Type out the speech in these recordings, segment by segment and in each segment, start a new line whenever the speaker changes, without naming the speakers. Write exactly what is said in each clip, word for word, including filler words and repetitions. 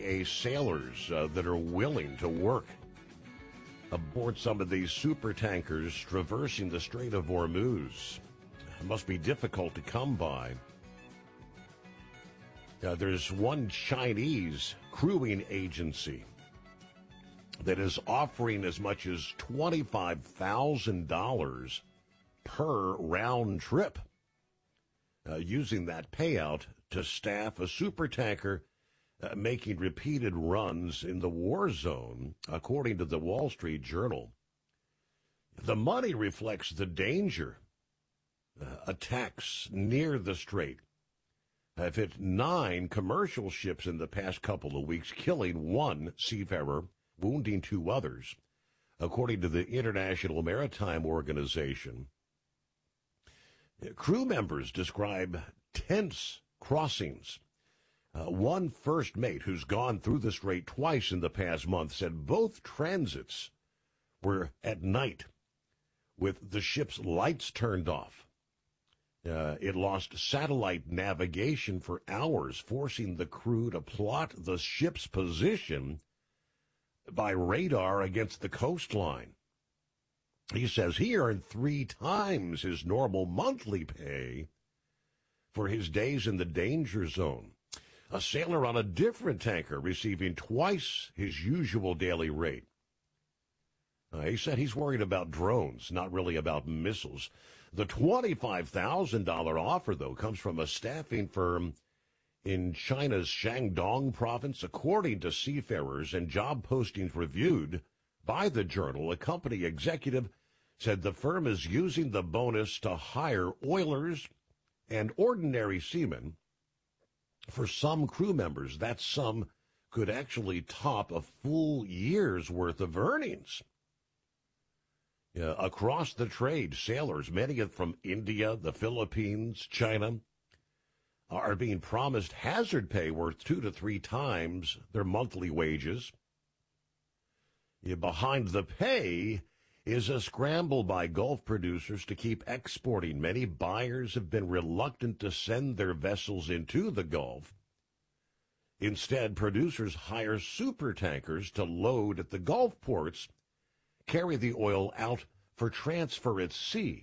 A sailors uh, that are willing to work aboard some of these super tankers traversing the Strait of Hormuz. It must be difficult to come by. Uh, there's one Chinese crewing agency that is offering as much as twenty-five thousand dollars per round trip, uh, using that payout to staff a supertanker uh, making repeated runs in the war zone, according to the Wall Street Journal. The money reflects the danger. Uh, attacks near the strait have hit nine commercial ships in the past couple of weeks, killing one seafarer, wounding two others, according to the International Maritime Organization. Crew members describe tense crossings. Uh, one first mate who's gone through the strait twice in the past month said both transits were at night with the ship's lights turned off. Uh, it lost satellite navigation for hours, forcing the crew to plot the ship's position by radar against the coastline. He says he earned three times his normal monthly pay for his days in the danger zone. A sailor on a different tanker receiving twice his usual daily rate. Uh, he said he's worried about drones, not really about missiles. The twenty-five thousand dollars offer, though, comes from a staffing firm in China's Shandong province. According to seafarers and job postings reviewed by the Journal, a company executive said the firm is using the bonus to hire oilers and ordinary seamen. For some crew members, that sum could actually top a full year's worth of earnings. Uh, across the trade, sailors, many from India, the Philippines, China, are being promised hazard pay worth two to three times their monthly wages. Yeah, behind the pay is a scramble by Gulf producers to keep exporting. Many buyers have been reluctant to send their vessels into the Gulf. Instead, producers hire supertankers to load at the Gulf ports, carry the oil out for transfer at sea.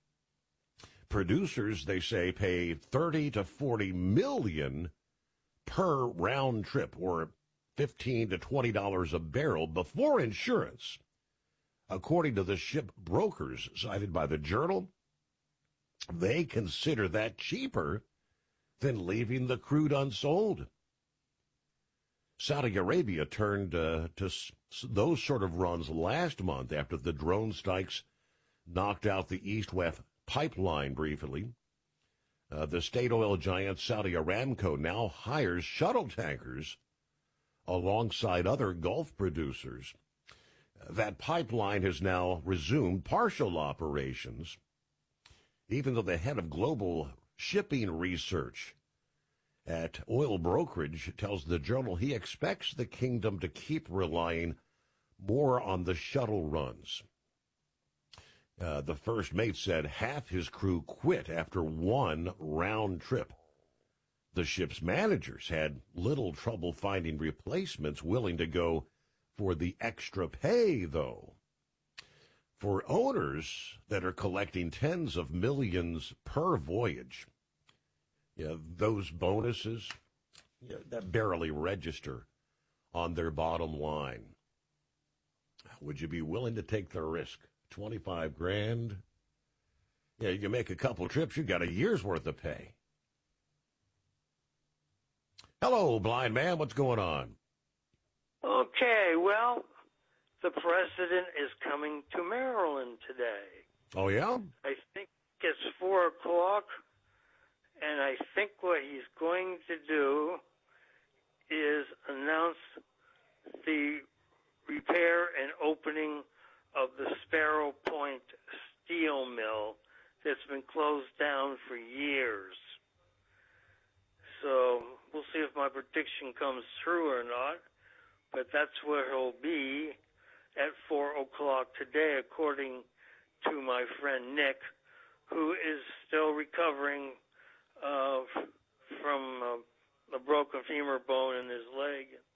Producers, they say, pay thirty to forty million per round trip, or fifteen to twenty dollars a barrel before insurance. According to the ship brokers cited by the Journal, they consider that cheaper than leaving the crude unsold. Saudi Arabia turned uh, to s- those sort of runs last month after the drone strikes knocked out the East-West pipeline briefly. Uh, the state oil giant Saudi Aramco now hires shuttle tankers alongside other Gulf producers. That pipeline has now resumed partial operations, even though the head of global shipping research at oil brokerage tells the Journal he expects the kingdom to keep relying more on the shuttle runs. Uh, the first mate said half his crew quit after one round trip. The ship's managers had little trouble finding replacements willing to go for the extra pay, though. For owners that are collecting tens of millions per voyage, yeah, those bonuses, yeah, that barely register on their bottom line. Would you be willing to take the risk? twenty-five grand? Yeah, you make a couple trips, you got a year's worth of pay. Hello, blind man, what's going on?
Okay, well, the president is coming to Maryland today.
Oh, yeah?
I think it's four o'clock, and I think what he's going to do is announce the repair and opening of the Sparrow Point steel mill that's been closed down for years. So we'll see if my prediction comes true or not, but that's where he'll be at four o'clock today, according to my friend Nick, who is still recovering uh, from uh, a broken femur bone in his leg.